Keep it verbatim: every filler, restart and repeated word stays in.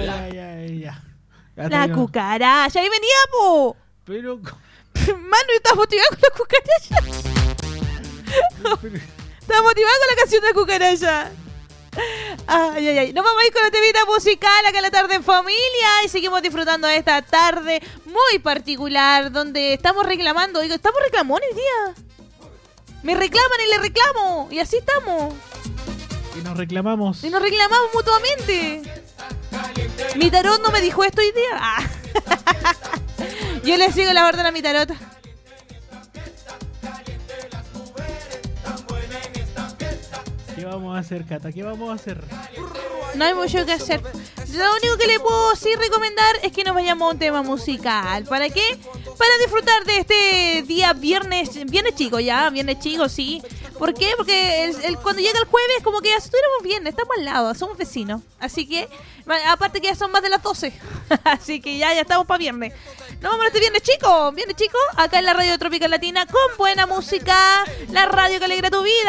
Ay, ay, ay, ya. Ya La tengo- cucaracha. Ahí venía, po. Pero... Manu, estás motivado con la cucaracha. pero- Estás motivado con la canción de la cucaracha. Ay, ay, ay. Nos vamos a ir con la temita musical acá en la tarde en familia y seguimos disfrutando de esta tarde muy particular donde estamos reclamando. Digo, estamos reclamones hoy día. Me reclaman y le reclamo. Y así estamos. Y nos reclamamos. Y nos reclamamos mutuamente. Mi tarot no me dijo esto hoy día. Ah. Yo le sigo la orden a mi tarot. ¿Qué vamos a hacer, Cata? ¿Qué vamos a hacer? No hay mucho que hacer. Lo único que le puedo sí recomendar es que nos vayamos a un tema musical. ¿Para qué? Para disfrutar de este día viernes, viernes chico ya, viernes chico, sí. ¿Por qué? Porque el, el- cuando llega el jueves como que ya estuviéramos viernes, estamos al lado, somos vecinos. Así que, ma- aparte que ya son más de las doce. Así que ya, ya estamos para viernes. Nos vamos a este viernes chico, viernes chico, acá en la Radio Tropical Latina con buena música, la radio que alegra tu vida.